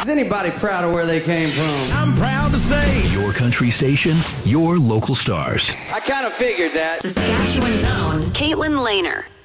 Is anybody proud of where they came from? I'm proud to say. Your country station, your local stars. I kind of figured that. Saskatchewan's own Caitlin Lehner.